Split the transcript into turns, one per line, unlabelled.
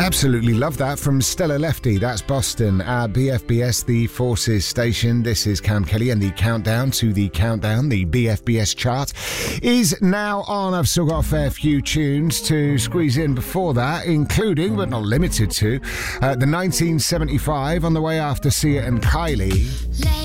Absolutely love that from Stella Lefty. That's Boston at BFBS, the Forces station. This is Cam Kelly, and the countdown to the countdown. The BFBS chart is now on. I've still got a fair few tunes to squeeze in before that, including, but not limited to, the 1975 on the way after Sia and Kylie.